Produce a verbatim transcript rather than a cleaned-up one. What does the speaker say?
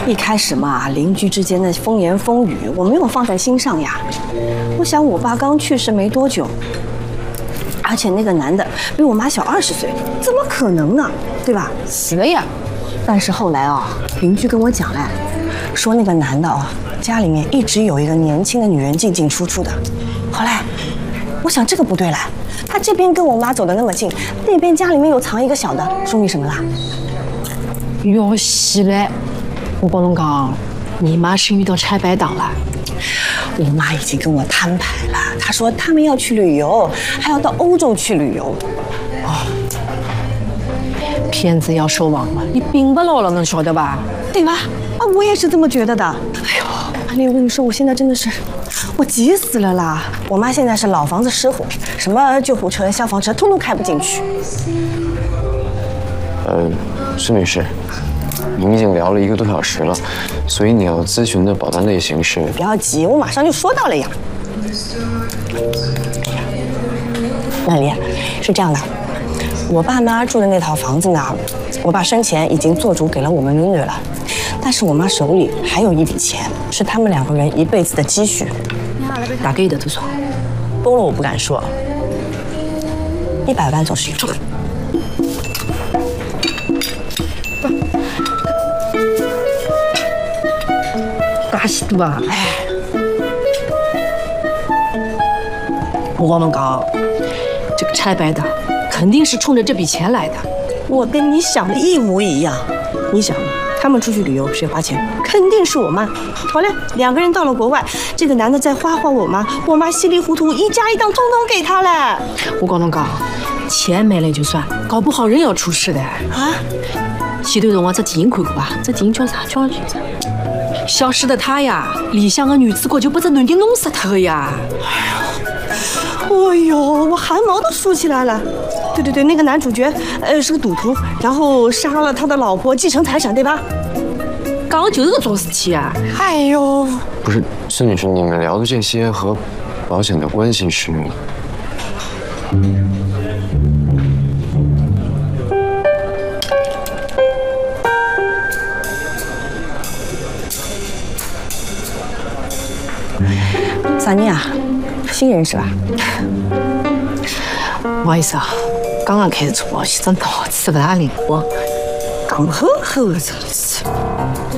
一开始嘛，邻居之间的风言风语，我没有放在心上呀。我想我爸刚去世没多久，而且那个男的比我妈小二十岁，怎么可能呢？对吧？ 是的呀。 但是后来啊，邻居跟我讲嘞，说那个男的啊，家里面一直有一个年轻的女人进进出出的。后来，我想这个不对了，他这边跟我妈走得那么近，那边家里面有藏一个小的，说明什么啦？ 哟，是嘞。我跟侬讲，你妈是遇到拆白党了。 我妈已经跟我摊牌了，她说他们要去旅游，还要到欧洲去旅游。 哦，骗子要收网了，你并不牢了，能晓得吧？ 对吧？啊，我也是这么觉得的。哎呦，阿丽，我跟你说，我现在真的是，我急死了啦！我妈现在是老房子失火，什么救护车、消防车，通通开不进去。 呃，孙女士，你们已经聊了一个多小时了，所以你要咨询的保单类型是…… 不要急，我马上就说到了呀。那丽，是这样的，我爸妈住的那套房子呢，我爸生前已经做主给了我们女女了，但是我妈手里还有一笔钱，是他们两个人一辈子的积蓄。 大概的多少？ 多了我不敢说，一百万总是有的。 大喜多啊！哎，我跟侬讲，这个拆白的肯定是冲着这笔钱来的。 我跟你想的一模一样。你想，他们出去旅游谁花钱？肯定是我妈。好嘞，两个人到了国外，这个男的再花花我妈，我妈稀里糊涂一家一档通通给他了。 我跟侬讲，钱没了就算，搞不好人要出事的啊！前段辰光这电影看过吧？这电影叫啥？叫啥？消失的她呀，里向个女主角就被这男的弄死脱呀！ 哎呦，我汗毛都竖起来了。对对对，那个男主角呃是个赌徒，然后杀了他的老婆继承财产，对吧？ 刚就是个种事体啊！ 哎呦， 不是，孙女士，你们聊的这些和保险的关系是？ 啥人啊？新人是吧？ 不好意思啊，刚刚开始做保险，这脑子不大灵活， 刚呵呵的。